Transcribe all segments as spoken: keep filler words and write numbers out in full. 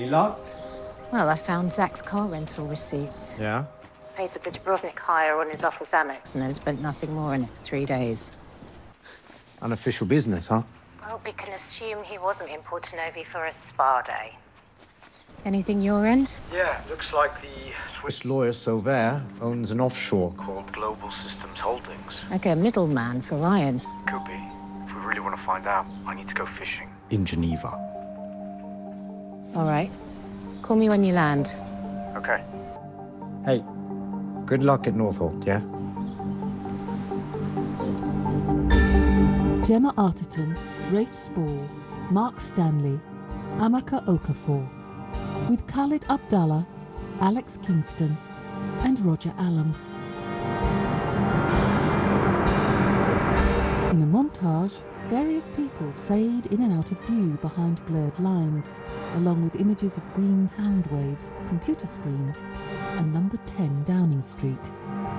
Any luck? Well, I found Zach's car rental receipts. Yeah? Paid for the Dubrovnik hire on his office Amex and then spent nothing more in it for three days. Unofficial business, huh? Well, we can assume he wasn't in Porto Novi for a spa day. Anything your end? Yeah, looks like the Swiss This lawyer, Sauvert, owns an offshore. called Global Systems Holdings. Like a middleman for Ryan. Could be. If we really want to find out, I need to go fishing. In Geneva. All right. Call me when you land. Okay. Hey, good luck at Northolt, yeah? Gemma Arterton, Rafe Spall, Mark Stanley, Amaka Okafor, with Khalid Abdallah, Alex Kingston, and Roger Allam. In a montage, various people fade in and out of view behind blurred lines, along with images of green sound waves, computer screens, and number ten Downing Street.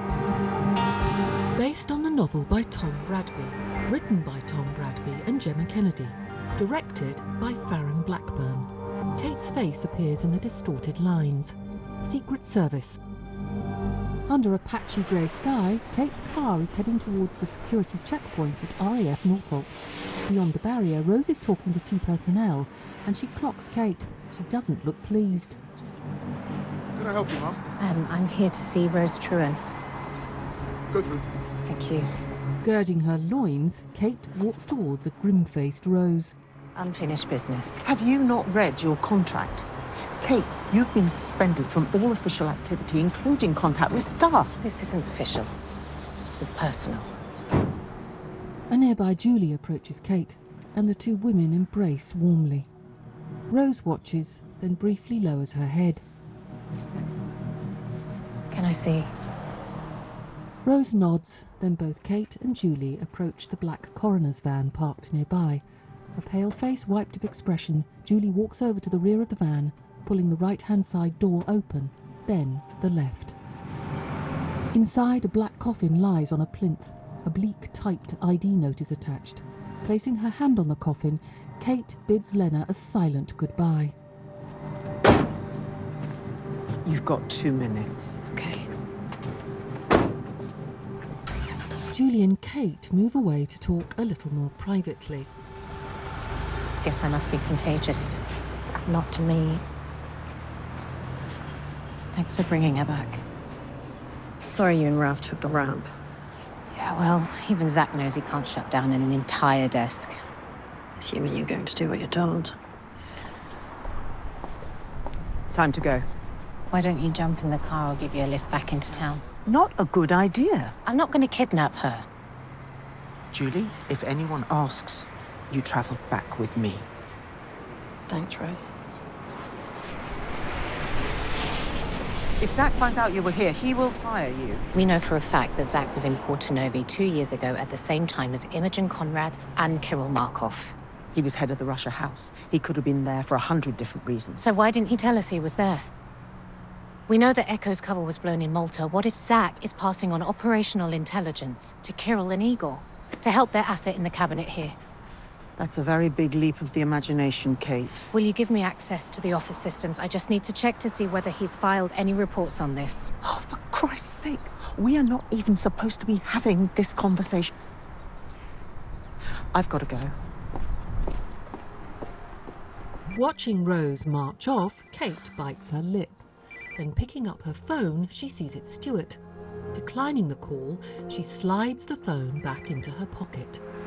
Based on the novel by Tom Bradby, written by Tom Bradby and Gemma Kennedy, directed by Farron Blackburn. Kate's face appears in the distorted lines. Secret Service. Under a patchy grey sky, Kate's car is heading towards the security checkpoint at R A F Northolt. Beyond the barrier, Rose is talking to two personnel, and she clocks Kate. She doesn't look pleased. Can I help you, Mum? Um, I'm here to see Rose Truen. Go through. Thank you. Girding her loins, Kate walks towards a grim-faced Rose. Unfinished business. Have you not read your contract? Kate, you've been suspended from all official activity, including contact with staff. This isn't official. It's personal. A nearby Julie approaches Kate, and the two women embrace warmly. Rose watches, then briefly lowers her head. Can I see? Rose nods, then both Kate and Julie approach the black coroner's van parked nearby. A pale face wiped of expression, Julie walks over to the rear of the van, pulling the right-hand side door open, then the left. Inside, a black coffin lies on a plinth. A bleak typed I D note is attached. Placing her hand on the coffin, Kate bids Lena a silent goodbye. You've got two minutes. Okay. Julie and Kate move away to talk a little more privately. Guess I must be contagious. Not to me. Thanks for bringing her back. Sorry you and Ralph took the ramp. Yeah, well, even Zach knows he can't shut down an entire desk. Assuming you're going to do what you're told. Time to go. Why don't you jump in the car? I'll give you a lift back into town. Not a good idea. I'm not going to kidnap her. Julie, if anyone asks, you travel back with me. Thanks, Rose. If Zach finds out you were here, he will fire you. We know for a fact that Zach was in Porto Novi two years ago at the same time as Imogen Conrad and Kirill Markov. He was head of the Russia House. He could have been there for a hundred different reasons. So why didn't he tell us he was there? We know that Echo's cover was blown in Malta. What if Zach is passing on operational intelligence to Kirill and Igor to help their asset in the cabinet here? That's a very big leap of the imagination, Kate. Will you give me access to the office systems? I just need to check to see whether he's filed any reports on this. Oh, for Christ's sake, we are not even supposed to be having this conversation. I've got to go. Watching Rose march off, Kate bites her lip. Then picking up her phone, she sees it's Stuart. Declining the call, she slides the phone back into her pocket.